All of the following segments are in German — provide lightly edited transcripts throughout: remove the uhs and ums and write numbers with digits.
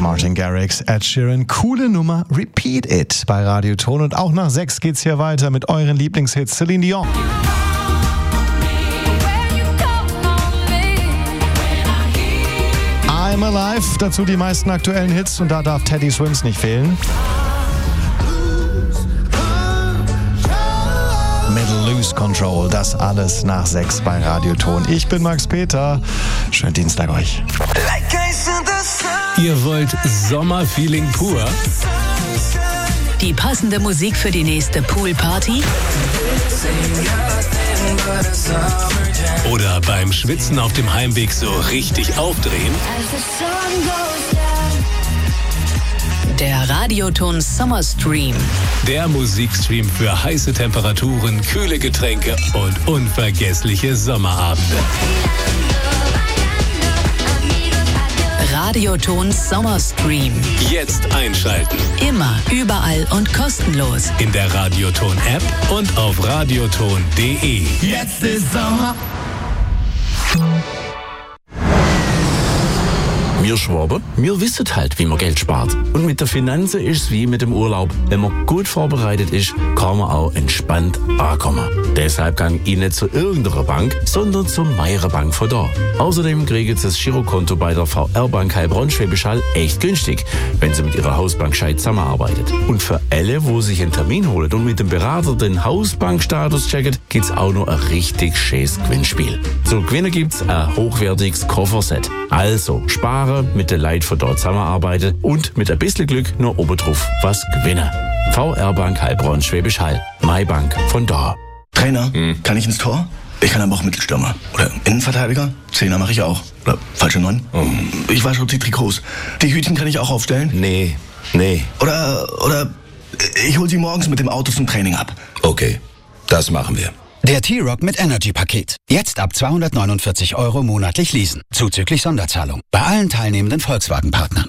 Martin Garrix, Ed Sheeran, coole Nummer, Repeat It bei Radio Ton. Und auch nach 6 geht's hier weiter mit euren Lieblingshits. Celine Dion. I'm Alive, dazu die meisten aktuellen Hits und da darf Teddy Swims nicht fehlen. Mit Lose Control, das alles nach 6 bei Radio Ton. Ich bin Max Peter, schönen Dienstag euch. Ihr wollt Sommerfeeling pur? Die passende Musik für die nächste Poolparty? Oder beim Schwitzen auf dem Heimweg so richtig aufdrehen? Der Radioton Summer Stream. Der Musikstream für heiße Temperaturen, kühle Getränke und unvergessliche Sommerabende. Radioton Summer Stream. Jetzt einschalten. Immer, überall und kostenlos. In der Radioton-App und auf radioton.de. Jetzt ist Sommer. Wir Schwaben, wir wissen halt, wie man Geld spart. Und mit der Finanzen ist es wie mit dem Urlaub. Wenn man gut vorbereitet ist, kann man auch entspannt ankommen. Deshalb gang ich nicht zu irgendeiner Bank, sondern zur Meirer Bank von da. Außerdem kriegen Sie das Girokonto bei der VR-Bank Heilbronn-Schwäbisch Hall echt günstig, wenn Sie mit Ihrer Hausbank gescheit zusammenarbeitet. Und für alle, wo sich einen Termin holen und mit dem Berater den Hausbankstatus checken, gibt's auch noch ein richtig schönes Gewinnspiel. Zum Gewinnen gibt's ein hochwertiges Kofferset. Also sparen, mit den Leuten von dort zusammenarbeiten und mit ein bisschen Glück noch obendrauf was gewinnen. VR-Bank Heilbronn Schwäbisch Hall. MyBank von da. Trainer, kann ich ins Tor? Ich kann aber auch Mittelstürmer. Oder Innenverteidiger? Zehner mache ich auch. Oder falsche 9? Ich wasche auch die Trikots. Die Hütchen kann ich auch aufstellen? Nee. Oder ich hol sie morgens mit dem Auto zum Training ab. Okay, das machen wir. Der T-Rock mit Energy-Paket. Jetzt ab 249 € monatlich leasen. Zuzüglich Sonderzahlung. Bei allen teilnehmenden Volkswagen-Partnern.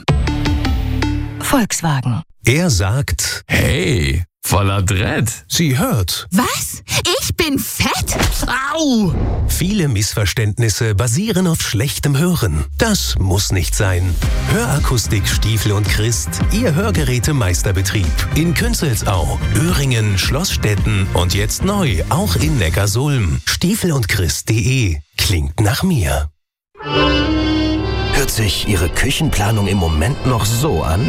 Volkswagen. Er sagt, hey, voller Dread. Sie hört. Was? Ich bin fett? Au! Viele Missverständnisse basieren auf schlechtem Hören. Das muss nicht sein. Hörakustik Stiefel und Christ, Ihr Hörgerätemeisterbetrieb. In Künzelsau, Öhringen, Schlossstetten und jetzt neu auch in Neckarsulm. Stiefelundchrist.de klingt nach mir. Hört sich Ihre Küchenplanung im Moment noch so an?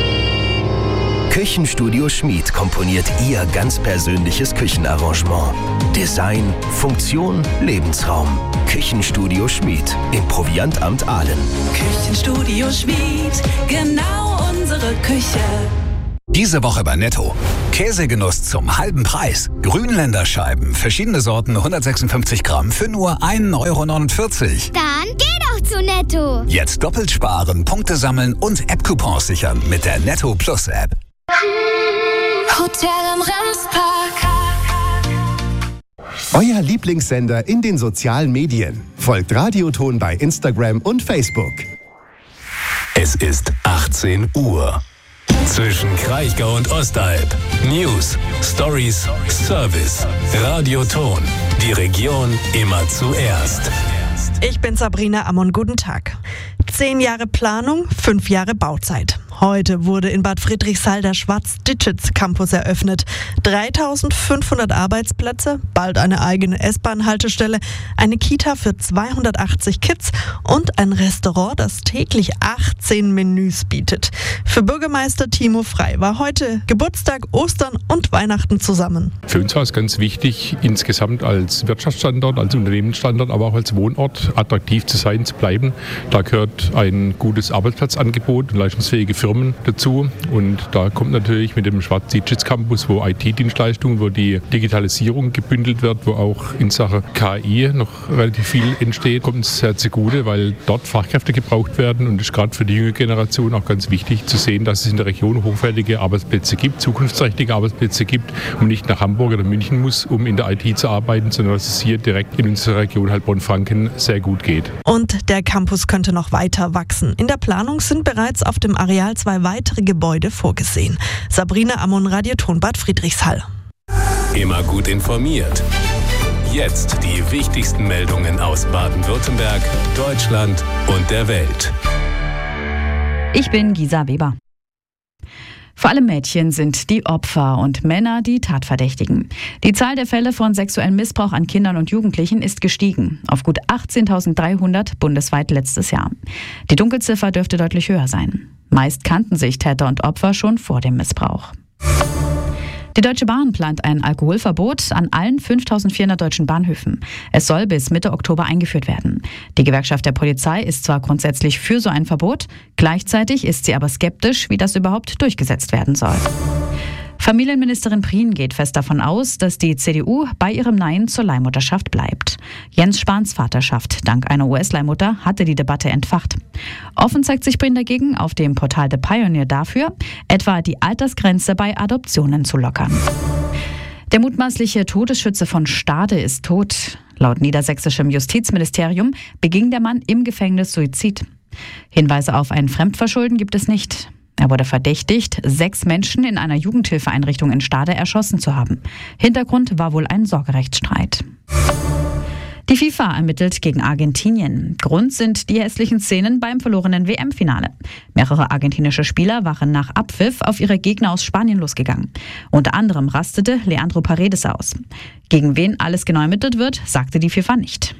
Küchenstudio Schmied komponiert Ihr ganz persönliches Küchenarrangement. Design, Funktion, Lebensraum. Küchenstudio Schmied im Proviantamt Aalen. Küchenstudio Schmied, genau unsere Küche. Diese Woche bei Netto. Käsegenuss zum halben Preis. Grünländerscheiben, verschiedene Sorten, 156 Gramm für nur 1,49 €. Dann geh doch zu Netto. Jetzt doppelt sparen, Punkte sammeln und App-Coupons sichern mit der Netto Plus App. Hotel im Remspark. Euer Lieblingssender in den sozialen Medien. Folgt Radioton bei Instagram und Facebook. Es ist 18 Uhr. Zwischen Kraichgau und Ostalb. News, Stories, Service. Radioton. Die Region immer zuerst. Ich bin Sabrina Ammon, guten Tag. 10 Jahre Planung, 5 Jahre Bauzeit. Heute wurde in Bad Friedrichshall der Schwarz-Ditschitz Campus eröffnet. 3.500 Arbeitsplätze, bald eine eigene S-Bahn-Haltestelle, eine Kita für 280 Kids und ein Restaurant, das täglich 18 Menüs bietet. Für Bürgermeister Timo Frey war heute Geburtstag, Ostern und Weihnachten zusammen. Für uns war es ganz wichtig, insgesamt als Wirtschaftsstandort, als Unternehmensstandort, aber auch als Wohnort attraktiv zu sein, zu bleiben. Da gehört ein gutes Arbeitsplatzangebot und leistungsfähige Firmen dazu. Und da kommt natürlich mit dem Schwarz-Ditschitz Campus, wo IT-Dienstleistungen, wo die Digitalisierung gebündelt wird, wo auch in Sachen KI noch relativ viel entsteht, kommt es sehr zugute, weil dort Fachkräfte gebraucht werden. Und es ist gerade für die junge Generation auch ganz wichtig zu sehen, dass es in der Region hochwertige Arbeitsplätze gibt, zukunftsträchtige Arbeitsplätze gibt und nicht nach Hamburg oder München muss, um in der IT zu arbeiten, sondern dass es hier direkt in unserer Region Heilbronn-Franken sehr gut geht. Und der Campus könnte noch weiter wachsen. In der Planung sind bereits auf dem Areal 2 weitere Gebäude vorgesehen. Sabrina Ammon, Radioton Bad Friedrichshall. Immer gut informiert. Jetzt die wichtigsten Meldungen aus Baden-Württemberg, Deutschland und der Welt. Ich bin Gisa Weber. Vor allem Mädchen sind die Opfer und Männer die Tatverdächtigen. Die Zahl der Fälle von sexuellem Missbrauch an Kindern und Jugendlichen ist gestiegen, auf gut 18.300 bundesweit letztes Jahr. Die Dunkelziffer dürfte deutlich höher sein. Meist kannten sich Täter und Opfer schon vor dem Missbrauch. Die Deutsche Bahn plant ein Alkoholverbot an allen 5.400 deutschen Bahnhöfen. Es soll bis Mitte Oktober eingeführt werden. Die Gewerkschaft der Polizei ist zwar grundsätzlich für so ein Verbot, gleichzeitig ist sie aber skeptisch, wie das überhaupt durchgesetzt werden soll. Familienministerin Prien geht fest davon aus, dass die CDU bei ihrem Nein zur Leihmutterschaft bleibt. Jens Spahns Vaterschaft dank einer US-Leihmutter hatte die Debatte entfacht. Offen zeigt sich Prien dagegen auf dem Portal The Pioneer dafür, etwa die Altersgrenze bei Adoptionen zu lockern. Der mutmaßliche Todesschütze von Stade ist tot. Laut niedersächsischem Justizministerium beging der Mann im Gefängnis Suizid. Hinweise auf ein Fremdverschulden gibt es nicht. Er wurde verdächtigt, 6 Menschen in einer Jugendhilfeeinrichtung in Stade erschossen zu haben. Hintergrund war wohl ein Sorgerechtsstreit. Die FIFA ermittelt gegen Argentinien. Grund sind die hässlichen Szenen beim verlorenen WM-Finale. Mehrere argentinische Spieler waren nach Abpfiff auf ihre Gegner aus Spanien losgegangen. Unter anderem rastete Leandro Paredes aus. Gegen wen alles genau ermittelt wird, sagte die FIFA nicht.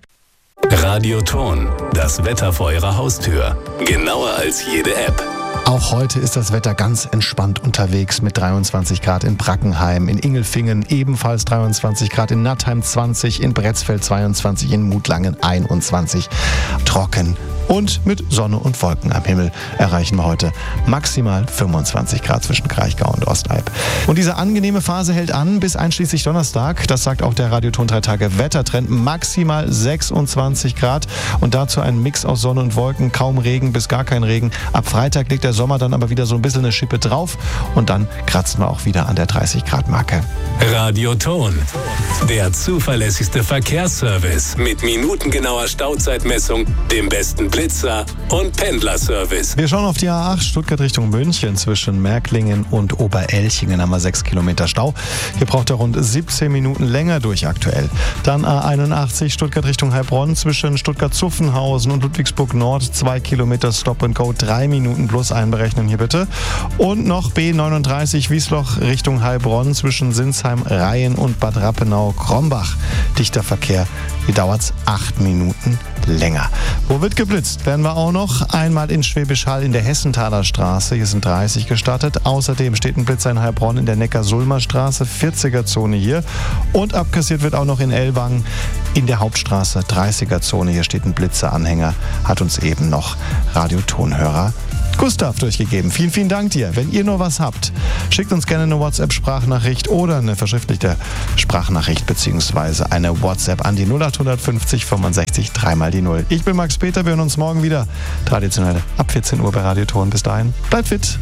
Radioton, das Wetter vor Ihrer Haustür. Genauer als jede App. Auch heute ist das Wetter ganz entspannt unterwegs mit 23 Grad in Brackenheim, in Ingelfingen ebenfalls 23 Grad, in Nattheim 20, in Bretzfeld 22, in Mutlangen 21. Trocken und mit Sonne und Wolken am Himmel erreichen wir heute maximal 25 Grad zwischen Kraichgau und Ostalb. Und diese angenehme Phase hält an bis einschließlich Donnerstag. Das sagt auch der Radioton 3 Tage Wettertrend. Maximal 26 Grad und dazu ein Mix aus Sonne und Wolken, kaum Regen bis gar kein Regen. Ab Freitag legt der Sommer dann aber wieder so ein bisschen eine Schippe drauf und dann kratzen wir auch wieder an der 30 Grad Marke. Radioton, der zuverlässigste Verkehrsservice mit minutengenauer Stauzeitmessung, dem besten Blitzer und Pendlerservice. Wir schauen auf die A8 Stuttgart Richtung München. Zwischen Märklingen und Oberelchingen haben wir 6 Kilometer Stau. Hier braucht er rund 17 Minuten länger durch aktuell. Dann A81 Stuttgart Richtung Heilbronn. Zwischen Stuttgart-Zuffenhausen und Ludwigsburg Nord 2 Kilometer Stop and Go. 3 Minuten plus einberechnen hier bitte. Und noch B39 Wiesloch Richtung Heilbronn. Zwischen Sinsheim, Rayen und Bad Rappenau-Krombach. Dichter Verkehr. Hier dauert es 8 Minuten länger. Wo wird geblitzt? Werden wir auch noch. Einmal in Schwäbisch Hall in der Hessenthaler Straße. Hier sind 30 gestartet. Außerdem steht ein Blitzer in Heilbronn in der Neckar-Sulmer Straße. 40er-Zone hier. Und abkassiert wird auch noch in Ellwangen in der Hauptstraße. 30er-Zone. Hier steht ein Blitzeranhänger. Hat uns eben noch Radiotonhörer Gustav durchgegeben. Vielen, vielen Dank dir. Wenn ihr nur was habt, schickt uns gerne eine WhatsApp-Sprachnachricht oder eine verschriftlichte Sprachnachricht bzw. eine WhatsApp an die 0850 65 3 die 0. Ich bin Max Peter, wir hören uns morgen wieder. Traditionell ab 14 Uhr bei Radioton. Bis dahin, bleibt fit.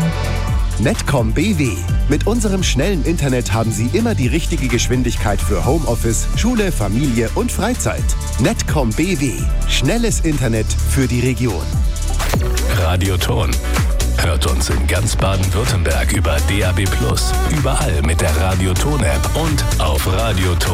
Netcom BW. Mit unserem schnellen Internet haben Sie immer die richtige Geschwindigkeit für Homeoffice, Schule, Familie und Freizeit. Netcom BW. Schnelles Internet für die Region. Radioton. Hört uns in ganz Baden-Württemberg über DAB+, überall mit der Radioton-App und auf radioton.de.